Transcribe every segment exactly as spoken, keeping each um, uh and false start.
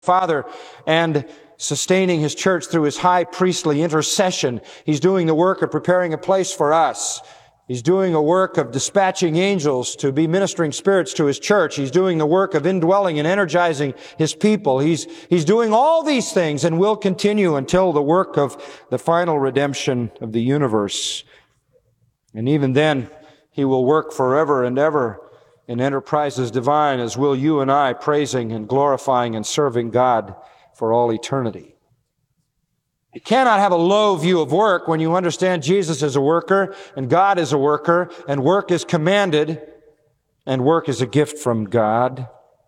Father and sustaining His church through His high priestly intercession. He's doing the work of preparing a place for us. He's doing a work of dispatching angels to be ministering spirits to His church. He's doing the work of indwelling and energizing His people. He's, He's doing all these things and will continue until the work of the final redemption of the universe. And even then, He will work forever and ever in enterprises divine, as will you and I, praising and glorifying and serving God for all eternity. You cannot have a low view of work when you understand Jesus is a worker and God is a worker, and work is commanded and work is a gift from God.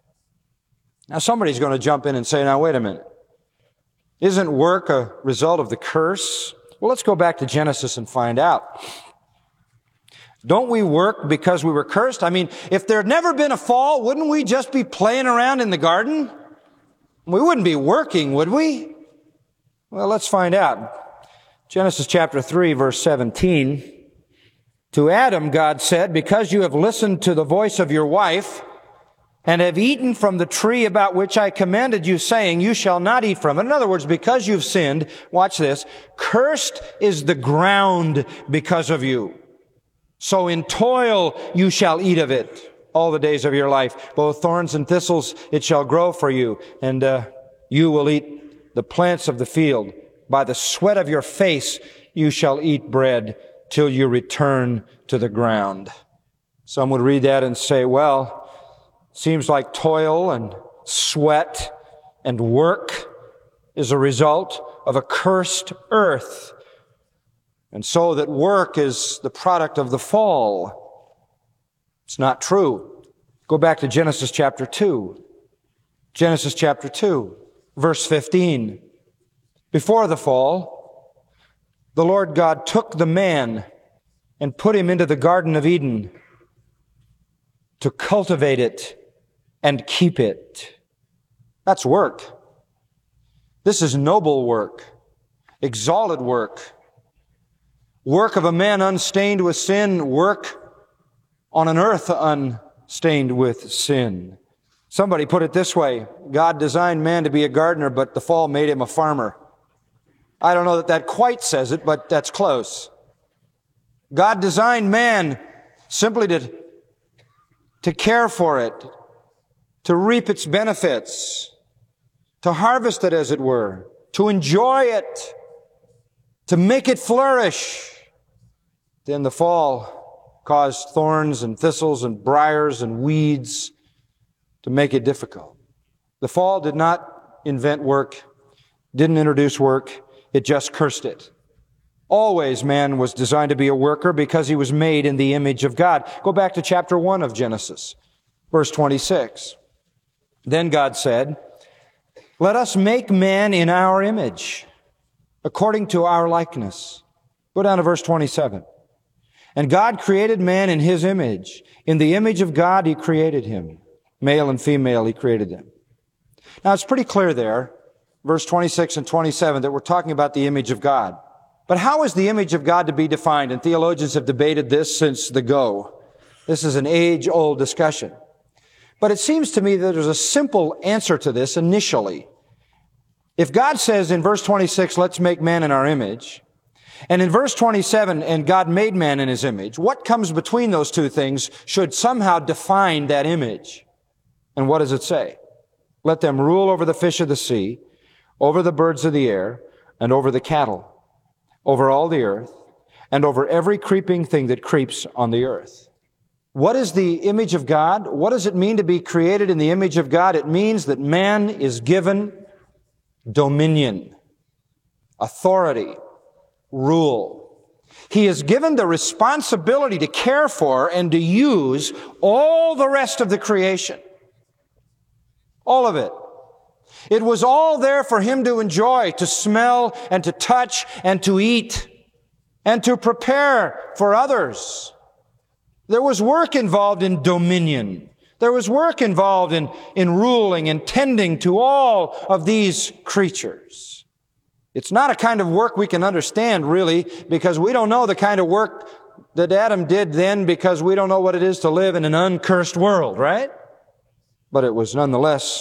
Now somebody's going to jump in and say, now wait a minute. Isn't work a result of the curse? Well, let's go back to Genesis and find out. Don't we work because we were cursed? I mean, if there had never been a fall, wouldn't we just be playing around in the garden? We wouldn't be working, would we? Well, let's find out. Genesis chapter three, verse seventeen. To Adam, God said, because you have listened to the voice of your wife and have eaten from the tree about which I commanded you, saying, you shall not eat from it. In other words, because you've sinned, watch this, cursed is the ground because of you. So in toil you shall eat of it all the days of your life. Both thorns and thistles it shall grow for you, and uh, you will eat the plants of the field. By the sweat of your face you shall eat bread till you return to the ground. Some would read that and say, well, seems like toil and sweat and work is a result of a cursed earth. And so that work is the product of the fall. It's not true. Go back to Genesis chapter two. Genesis chapter two, verse fifteen. Before the fall, the Lord God took the man and put him into the Garden of Eden to cultivate it and keep it. That's work. This is noble work, exalted work. Work of a man unstained with sin, work on an earth unstained with sin. Somebody put it this way, God designed man to be a gardener, but the fall made him a farmer. I don't know that that quite says it, but that's close. God designed man simply to, to care for it, to reap its benefits, to harvest it, as it were, to enjoy it, to make it flourish. Then the fall caused thorns and thistles and briars and weeds to make it difficult. The fall did not invent work, didn't introduce work, it just cursed it. Always man was designed to be a worker because he was made in the image of God. Go back to chapter one of Genesis, verse twenty-six. Then God said, let us make man in our image, according to our likeness. Go down to verse twenty-seven. And God created man in His image. In the image of God He created him. Male and female He created them. Now it's pretty clear there, verse twenty-six and twenty-seven, that we're talking about the image of God. But how is the image of God to be defined? And theologians have debated this since the go. This is an age-old discussion. But it seems to me that there's a simple answer to this initially. If God says in verse twenty-six, let's make man in our image, and in verse twenty-seven, and God made man in His image, what comes between those two things should somehow define that image. And what does it say? Let them rule over the fish of the sea, over the birds of the air, and over the cattle, over all the earth, and over every creeping thing that creeps on the earth. What is the image of God? What does it mean to be created in the image of God? It means that man is given dominion, authority, rule. He is given the responsibility to care for and to use all the rest of the creation. All of it. It was all there for him to enjoy, to smell and to touch and to eat and to prepare for others. There was work involved in dominion. There was work involved in, in ruling and tending to all of these creatures. It's not a kind of work we can understand, really, because we don't know the kind of work that Adam did then, because we don't know what it is to live in an uncursed world, right? But it was nonetheless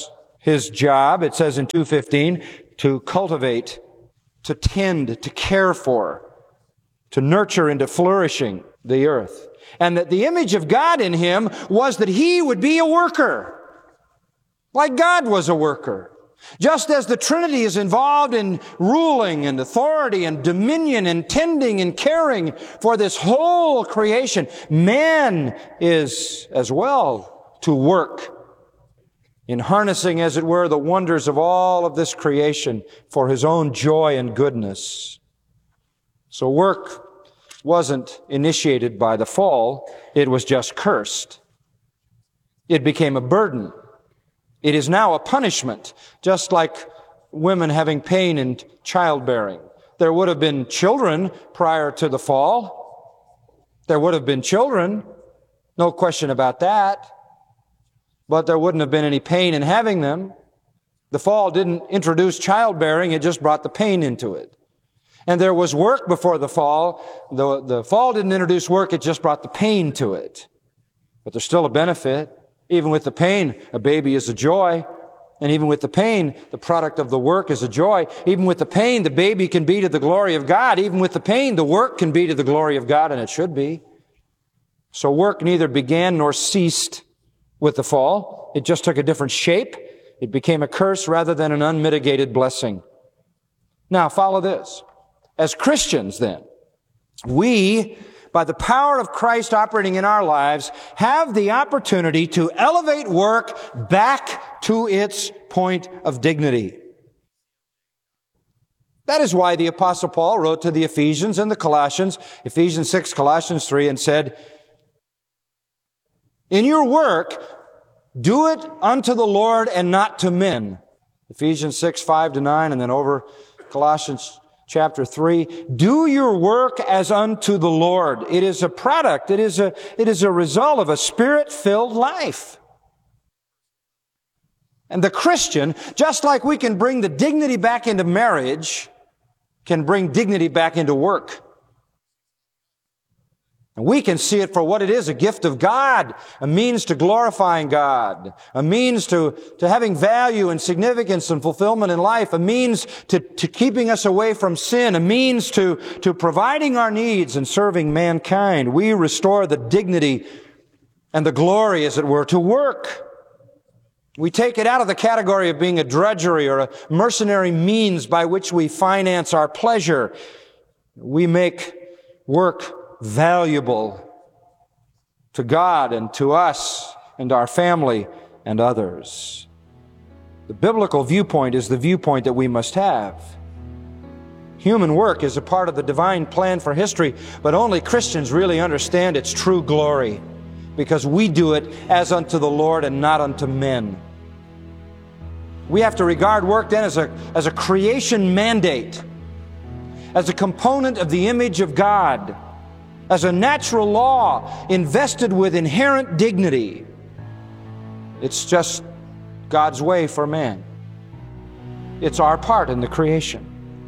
his job, it says in two fifteen, to cultivate, to tend, to care for, to nurture into flourishing the earth. And that the image of God in him was that he would be a worker, like God was a worker. Just as the Trinity is involved in ruling and authority and dominion and tending and caring for this whole creation, man is as well to work in harnessing, as it were, the wonders of all of this creation for his own joy and goodness. So work wasn't initiated by the fall, it was just cursed. It became a burden. It is now a punishment, just like women having pain in childbearing. There would have been children prior to the fall. There would have been children, no question about that. But there wouldn't have been any pain in having them. The fall didn't introduce childbearing, it just brought the pain into it. And there was work before the fall. The, the fall didn't introduce work, it just brought the pain to it. But there's still a benefit. Even with the pain, a baby is a joy. And even with the pain, the product of the work is a joy. Even with the pain, the baby can be to the glory of God. Even with the pain, the work can be to the glory of God, and it should be. So work neither began nor ceased with the fall. It just took a different shape. It became a curse rather than an unmitigated blessing. Now, follow this. As Christians, then, we, by the power of Christ operating in our lives, have the opportunity to elevate work back to its point of dignity. That is why the Apostle Paul wrote to the Ephesians and the Colossians, Ephesians six, Colossians three, and said, "In your work, do it unto the Lord and not to men." Ephesians six, five to nine, and then over Colossians chapter three. Do your work as unto the Lord. It is a product, it is a, it is a result of a Spirit-filled life. And the Christian, just like we can bring the dignity back into marriage, can bring dignity back into work. And we can see it for what it is, a gift of God, a means to glorifying God, a means to, to having value and significance and fulfillment in life, a means to, to keeping us away from sin, a means to, to providing our needs and serving mankind. We restore the dignity and the glory, as it were, to work. We take it out of the category of being a drudgery or a mercenary means by which we finance our pleasure. We make work valuable to God and to us and our family and others. The biblical viewpoint is the viewpoint that we must have. Human work is a part of the divine plan for history, but only Christians really understand its true glory, because we do it as unto the Lord and not unto men. We have to regard work then as a, as a creation mandate, as a component of the image of God, as a natural law invested with inherent dignity. It's just God's way for man. It's our part in the creation.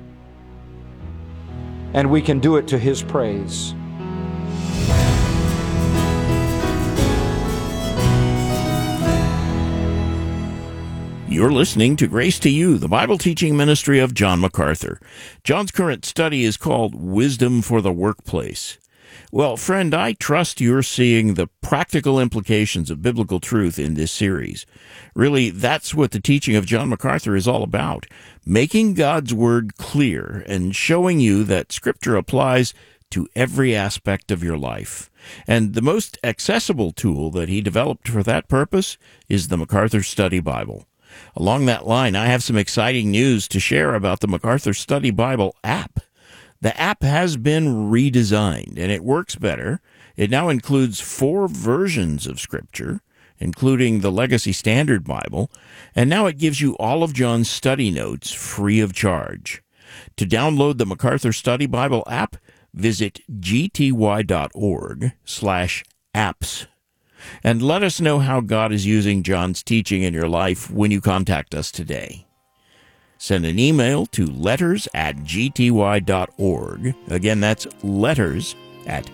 And we can do it to His praise. You're listening to Grace to You, the Bible teaching ministry of John MacArthur. John's current study is called Wisdom for the Workplace. Well, friend, I trust you're seeing the practical implications of biblical truth in this series. Really, that's what the teaching of John MacArthur is all about, making God's Word clear and showing you that Scripture applies to every aspect of your life. And the most accessible tool that he developed for that purpose is the MacArthur Study Bible. Along that line, I have some exciting news to share about the MacArthur Study Bible app. The app has been redesigned, and it works better. It now includes four versions of Scripture, including the Legacy Standard Bible, and now it gives you all of John's study notes free of charge. To download the MacArthur Study Bible app, visit gty.org slash apps. And let us know how God is using John's teaching in your life when you contact us today. Send an email to letters at gty.org. Again, that's letters at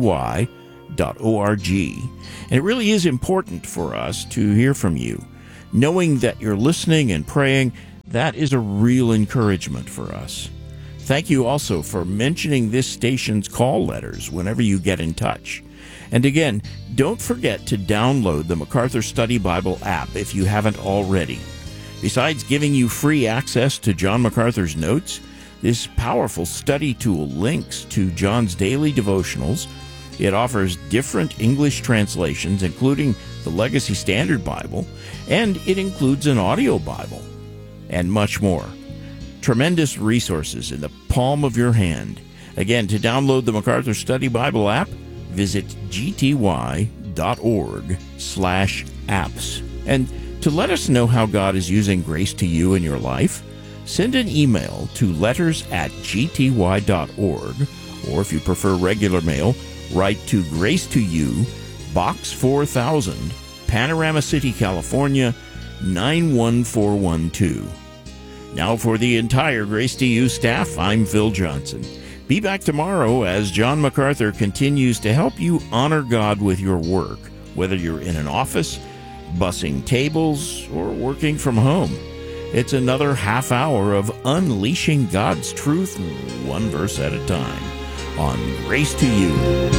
gty.org. And it really is important for us to hear from you. Knowing that you're listening and praying, that is a real encouragement for us. Thank you also for mentioning this station's call letters whenever you get in touch. And again, don't forget to download the MacArthur Study Bible app if you haven't already. Besides giving you free access to John MacArthur's notes, this powerful study tool links to John's daily devotionals. It offers different English translations, including the Legacy Standard Bible, and it includes an audio Bible, and much more. Tremendous resources in the palm of your hand. Again, to download the MacArthur Study Bible app, visit gty.org slash apps. And to let us know how God is using Grace to You in your life, send an email to letters at gty dot org, or if you prefer regular mail, write to Grace to You, Box four thousand, Panorama City, California, nine one four one two. Now for the entire Grace to You staff, I'm Phil Johnson. Be back tomorrow as John MacArthur continues to help you honor God with your work, whether you're in an office, bussing tables, or working from home. It's another half hour of unleashing God's truth one verse at a time on Grace to You.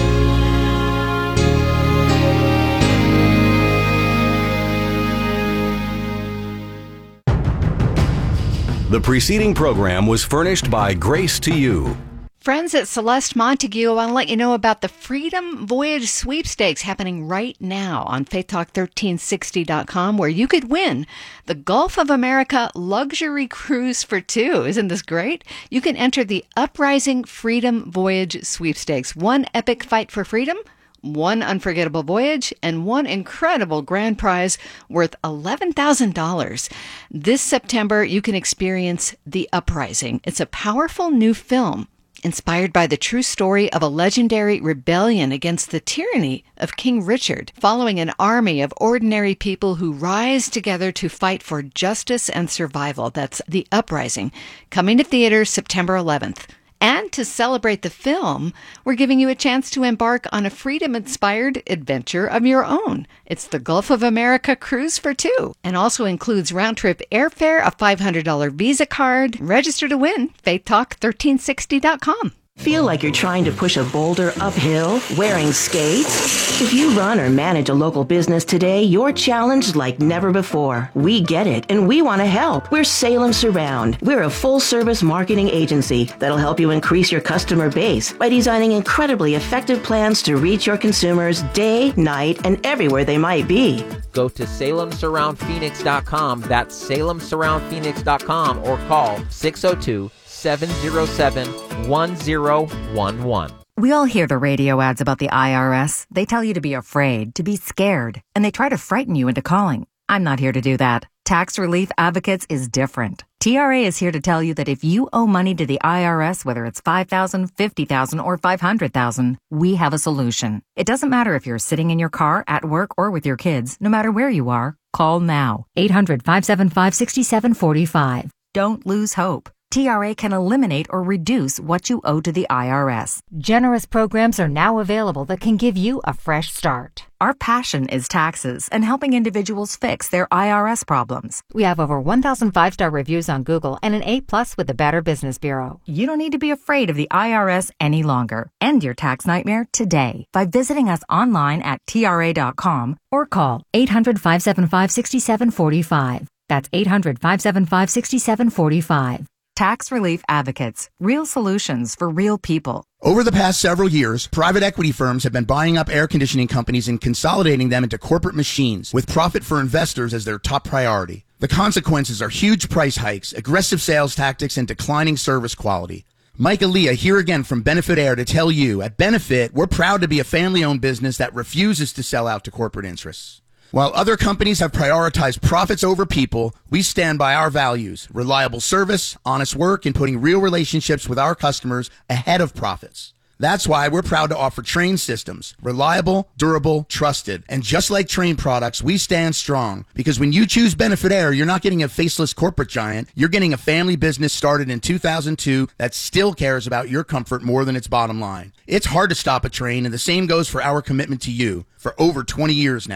The preceding program was furnished by Grace to You. Friends at Celeste Montague, I want to let you know about the Freedom Voyage Sweepstakes happening right now on faith talk thirteen sixty dot com, where you could win the Gulf of America luxury cruise for two. Isn't this great? You can enter the Uprising Freedom Voyage Sweepstakes. One epic fight for freedom, one unforgettable voyage, and one incredible grand prize worth eleven thousand dollars. This September, you can experience The Uprising. It's a powerful new film inspired by the true story of a legendary rebellion against the tyranny of King Richard, following an army of ordinary people who rise together to fight for justice and survival. That's The Uprising, coming to theaters September eleventh. And to celebrate the film, we're giving you a chance to embark on a freedom-inspired adventure of your own. It's the Gulf of America cruise for two, and also includes round-trip airfare, a five hundred dollars Visa card. Register to win, faith talk thirteen sixty dot com. Feel like you're trying to push a boulder uphill wearing skates? If you run or manage a local business today, you're challenged like never before. We get it, and we want to help. We're Salem Surround. We're a full-service marketing agency that'll help you increase your customer base by designing incredibly effective plans to reach your consumers day, night, and everywhere they might be. Go to salem surround phoenix dot com. That's salem surround phoenix dot com, or call six oh two, seven oh seven, one oh one one. We all hear the radio ads about the I R S. They tell you to be afraid, to be scared, and they try to frighten you into calling. I'm not here to do that. Tax Relief Advocates is different. T R A is here to tell you that if you owe money to the I R S, whether it's five thousand dollars, fifty thousand dollars, or five hundred thousand dollars, we have a solution. It doesn't matter if you're sitting in your car, at work, or with your kids. No matter where you are, call now. eight hundred, five seven five, six seven four five. Don't lose hope. T R A can eliminate or reduce what you owe to the I R S. Generous programs are now available that can give you a fresh start. Our passion is taxes and helping individuals fix their I R S problems. We have over one thousand five-star reviews on Google and an A plus with the Better Business Bureau. You don't need to be afraid of the I R S any longer. End your tax nightmare today by visiting us online at T R A dot com or call eight hundred, five seven five, six seven four five. That's eight hundred, five seven five, six seven four five. Tax Relief Advocates. Real solutions for real people. Over the past several years, private equity firms have been buying up air conditioning companies and consolidating them into corporate machines with profit for investors as their top priority. The consequences are huge price hikes, aggressive sales tactics, and declining service quality. Mike Aaliyah here again from Benefit Air to tell you, at Benefit, we're proud to be a family-owned business that refuses to sell out to corporate interests. While other companies have prioritized profits over people, we stand by our values: reliable service, honest work, and putting real relationships with our customers ahead of profits. That's why we're proud to offer Trane systems. Reliable, durable, trusted. And just like Trane products, we stand strong. Because when you choose Benefit Air, you're not getting a faceless corporate giant. You're getting a family business started in two thousand two that still cares about your comfort more than its bottom line. It's hard to stop a Trane, and the same goes for our commitment to you for over twenty years now.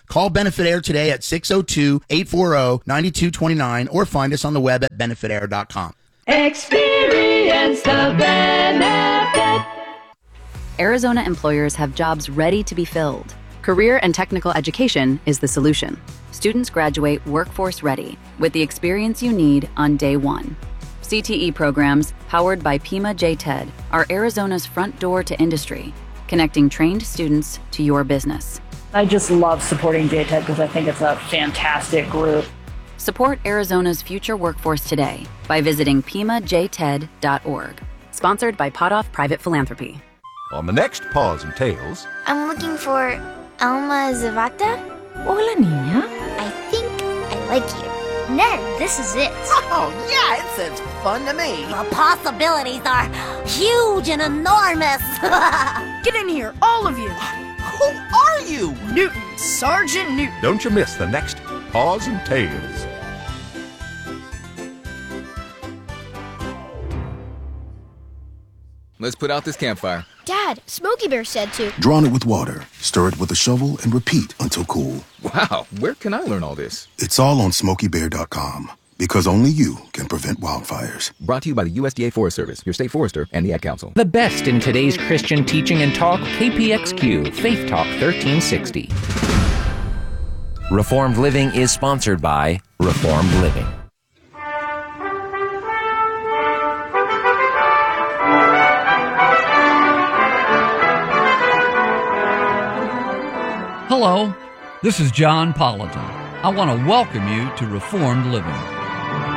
Call Benefit Air today at six oh two, eight four zero, nine two two nine or find us on the web at benefit air dot com. Experience the benefit. Arizona employers have jobs ready to be filled. Career and technical education is the solution. Students graduate workforce ready with the experience you need on day one. C T E programs, powered by Pima J TED, are Arizona's front door to industry, connecting trained students to your business. I just love supporting J TED because I think it's a fantastic group. Support Arizona's future workforce today by visiting pima j ted dot org. Sponsored by Potoff Private Philanthropy. On the next Paws and Tales... I'm looking for Alma Zavata. Hola, niña. I think I like you. Ned, this is it. Oh, yeah, it says fun to me. The possibilities are huge and enormous. Get in here, all of you. Who are you? Newton, Sergeant Newton. Don't you miss the next Paws and Tales. Let's put out this campfire. Dad, Smokey Bear said to. Drown it with water, stir it with a shovel, and repeat until cool. Wow, where can I learn all this? It's all on smokey bear dot com, because only you can prevent wildfires. Brought to you by the U S D A Forest Service, your state forester, and the Ad Council. The best in today's Christian teaching and talk, K P X Q, Faith Talk thirteen sixty. Reformed Living is sponsored by Reformed Living. Hello, this is John Politan. I want to welcome you to Reformed Living.